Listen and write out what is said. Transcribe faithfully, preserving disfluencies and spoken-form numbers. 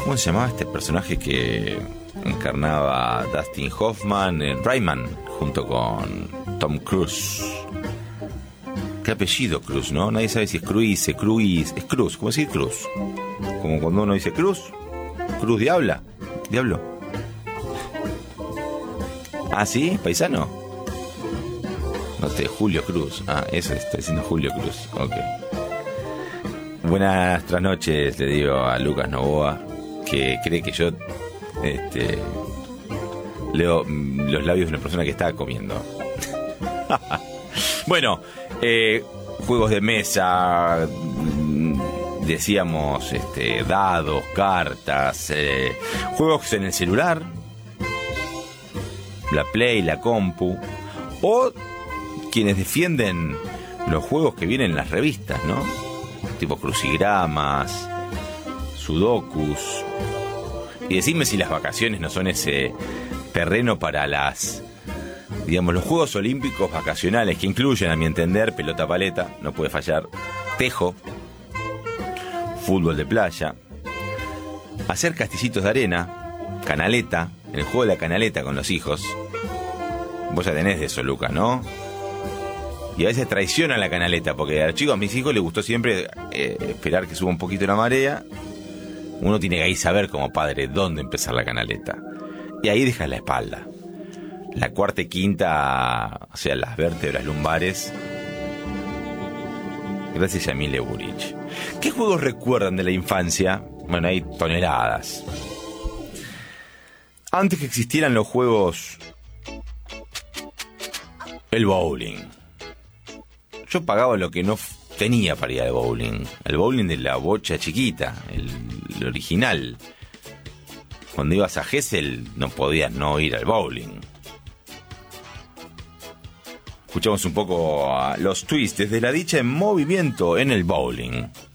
¿Cómo se llamaba este personaje que encarnaba Dustin Hoffman en Rayman junto con Tom Cruise? ¿Qué apellido Cruz, no? Nadie sabe si es Cruise, Cruz, es Cruz, ¿cómo decir Cruz? Como cuando uno dice Cruz, Cruz Diabla, Diablo. Ah, ¿sí? ¿Paisano? No te, Julio Cruz. Ah, eso estoy diciendo Julio Cruz, ok. Buenas noches, le digo a Lucas Novoa, que cree que yo este, leo los labios de una persona que está comiendo. Bueno, eh, juegos de mesa, decíamos, este, dados, cartas, eh, juegos en el celular, la Play, la compu, o quienes defienden los juegos que vienen en las revistas, ¿no? Tipo crucigramas, sudokus. Y decime si las vacaciones no son ese terreno para las, digamos, los Juegos Olímpicos vacacionales, que incluyen, a mi entender, pelota paleta, no puede fallar, tejo, fútbol de playa, hacer castillitos de arena, canaleta, el juego de la canaleta con los hijos. Vos ya tenés de eso, Lucas, ¿no? Y a veces traicionan la canaleta, porque a los chicos, a mis hijos les gustó siempre eh, esperar que suba un poquito la marea. Uno tiene que ahí saber como padre dónde empezar la canaleta. Y ahí dejas la espalda. La cuarta y quinta, o sea, las vértebras lumbares. Gracias a Mile Burich. ¿Qué juegos recuerdan de la infancia? Bueno, hay toneladas. Antes que existieran los juegos, el bowling. Yo pagaba lo que no tenía para ir al bowling. El bowling de la bocha chiquita, el, el original. Cuando ibas a Gesell no podías no ir al bowling. Escuchamos un poco a los Twists, desde la dicha en movimiento en el bowling.